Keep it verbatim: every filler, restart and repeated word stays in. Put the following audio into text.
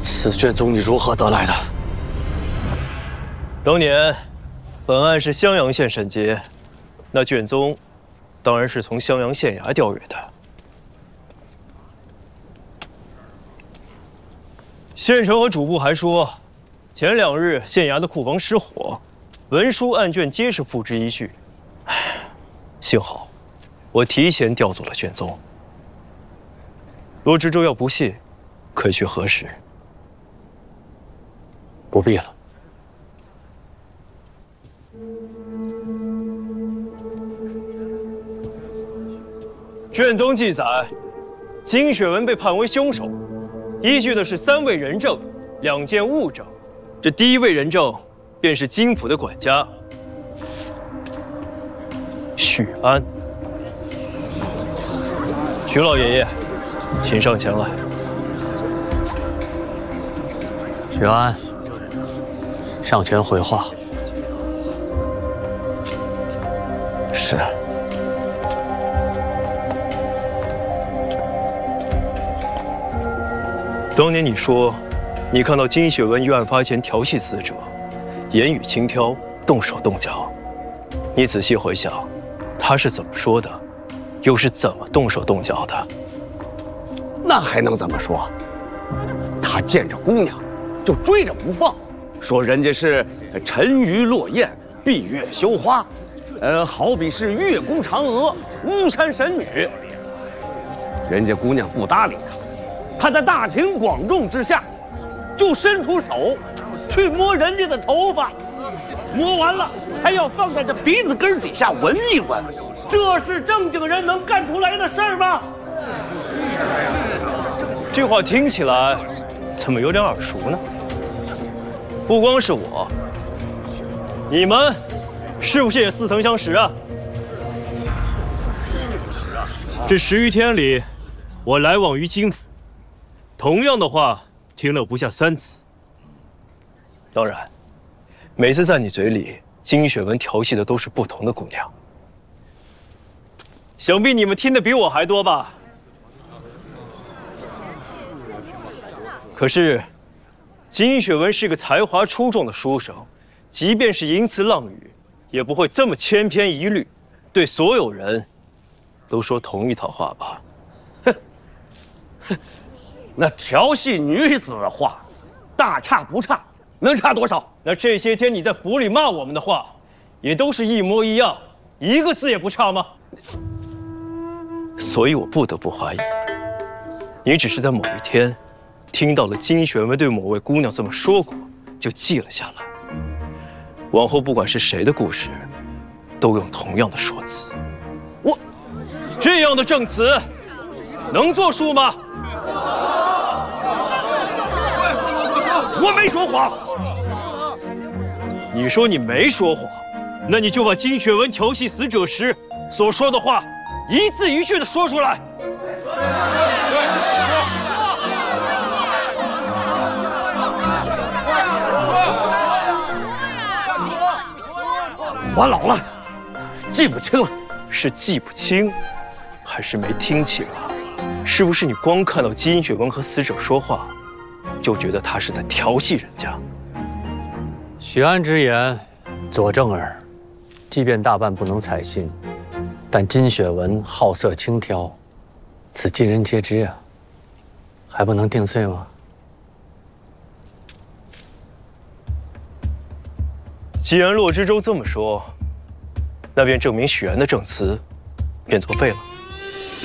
此卷宗你如何得来的？ 当年，本案是襄阳县审结，那卷宗，当然是从襄阳县衙调阅的。县城和主簿还说，前两日县衙的库房失火，文书案卷皆是付之一炬。幸好，我提前调走了卷宗。罗知州要不信，可以去核实。 不必了。 卷宗记载，金雪文被判为凶手，依据的是三位人证、两件物证。这第一位人证，便是金府的管家许安。许老爷爷，请上前来。 许安，上前回话。是。 当年你说，你看到金雪文于案发前调戏死者，言语轻佻，动手动脚。你仔细回想，他是怎么说的，又是怎么动手动脚的？ 那还能怎么说？他见着姑娘，就追着不放，说人家是沉鱼落雁、闭月羞花，呃，好比是月宫嫦娥、巫山神女。人家姑娘不搭理他。他在大庭广众之下，就伸出手去摸人家的头发，摸完了还要放在这鼻子根底下闻一闻，这是正经人能干出来的事儿吗？ 这话听起来怎么有点耳熟呢？不光是我，你们是不是也似曾相识啊？这十余天里，我来往于金府。同样的话听了不下三次。当然，每次在你嘴里，金雪文调戏的都是不同的姑娘。想必你们听的比我还多吧？可是，金雪文是个才华出众的书生，即便是淫词浪语，也不会这么千篇一律，对所有人都说同一套话吧？ 哼，哼。那调戏女子的话，大差不差，能差多少？ 那这些天你在府里骂我们的话，也都是一模一样，一个字也不差吗？所以我不得不怀疑，你只是在某一天，听到了金雪文对某位姑娘这么说过，就记了下来。往后不管是谁的故事，都用同样的说辞。我这样的证词，能作数吗？ 我没说谎。 你说你没说谎，那你就把金雪文调戏死者时所说的话一字一句的说出来。 我老了，记不清了。 是记不清，还是没听清啊？是不是你光看到金雪文和死者说话，就觉得他是在调戏人家？ 许安之言，佐证耳。即便大半不能采信，但金雪文好色轻佻，此尽人皆知啊，还不能定罪吗？ 既然洛知州这么说，那便证明许安的证词便作废了。